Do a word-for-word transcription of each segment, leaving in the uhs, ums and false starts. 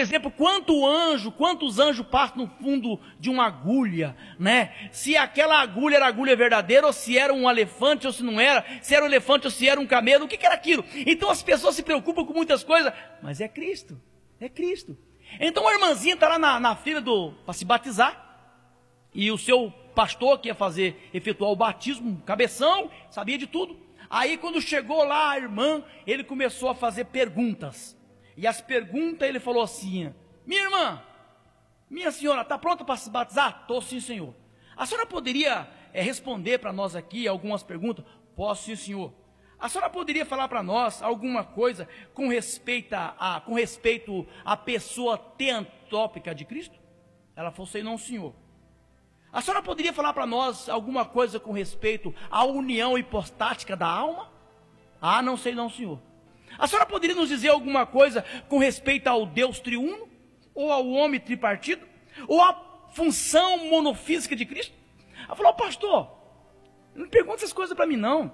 exemplo, quanto anjo, quantos anjos passam no fundo de uma agulha, né? Se aquela agulha era agulha verdadeira, ou se era um elefante, ou se não era, se era um elefante, ou se era um camelo, o que, que era aquilo? Então as pessoas se preocupam com muitas coisas, mas é Cristo, é Cristo. Então a irmãzinha está lá na, na fila para se batizar, e o seu pastor que ia fazer, efetuar o batismo, cabeção, sabia de tudo. Aí quando chegou lá a irmã, ele começou a fazer perguntas. E as perguntas ele falou assim: minha irmã, minha senhora, está pronta para se batizar? Estou sim, senhor. A senhora poderia é, responder para nós aqui algumas perguntas? Posso sim, senhor. A senhora poderia falar para nós alguma coisa com respeito a, a, com respeito à pessoa teantópica de Cristo? Ela falou: sei não, senhor. A senhora poderia falar para nós alguma coisa com respeito à união hipostática da alma? Ah, não sei não, senhor. A senhora poderia nos dizer alguma coisa com respeito ao Deus triuno? Ou ao homem tripartido? Ou à função monofísica de Cristo? Ela falou: pastor, não pergunta essas coisas para mim não.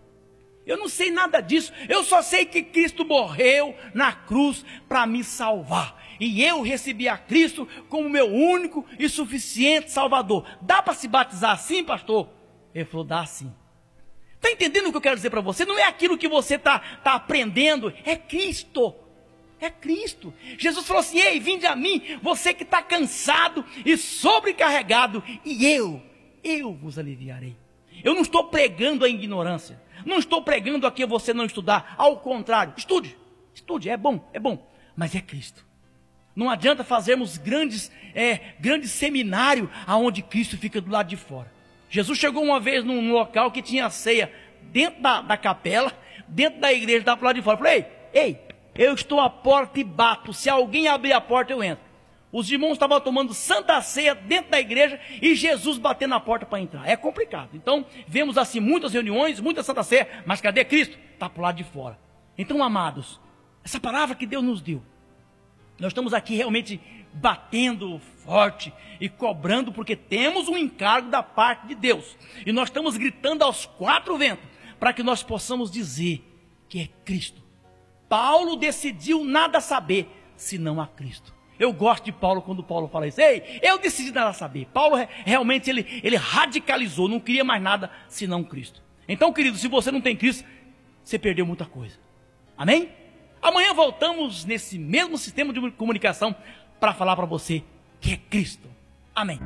Eu não sei nada disso. Eu só sei que Cristo morreu na cruz para me salvar. E eu recebi a Cristo como meu único e suficiente Salvador. Dá para se batizar assim, pastor? Ele falou: dá sim. Está entendendo o que eu quero dizer para você? Não é aquilo que você está tá aprendendo, é Cristo. É Cristo. Jesus falou assim: ei, vinde a mim, você que está cansado e sobrecarregado, e eu, eu vos aliviarei. Eu não estou pregando a ignorância, não estou pregando aqui você não estudar, ao contrário, estude, estude, é bom, é bom, mas é Cristo. Não adianta fazermos grandes, é, grandes seminários aonde Cristo fica do lado de fora. Jesus chegou uma vez num, num local que tinha ceia dentro da, da capela, dentro da igreja, estava para lá de fora. Eu falei: ei, ei, eu estou à porta e bato, se alguém abrir a porta eu entro. Os irmãos estavam tomando santa ceia dentro da igreja e Jesus batendo na porta para entrar. É complicado. Então, vemos assim muitas reuniões, muita santa ceia, mas cadê Cristo? Está para o lado de fora. Então, amados, essa palavra que Deus nos deu, nós estamos aqui realmente batendo forte e cobrando, porque temos um encargo da parte de Deus. E nós estamos gritando aos quatro ventos, para que nós possamos dizer que é Cristo. Paulo decidiu nada saber, senão a Cristo. Eu gosto de Paulo quando Paulo fala isso. Ei, eu decidi nada saber. Paulo realmente ele, ele radicalizou, não queria mais nada senão Cristo. Então, querido, se você não tem Cristo, você perdeu muita coisa. Amém? Amanhã voltamos nesse mesmo sistema de comunicação para falar para você que é Cristo. Amém.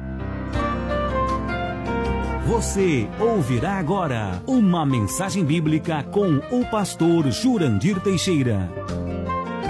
Você ouvirá agora uma mensagem bíblica com o pastor Jurandir Teixeira.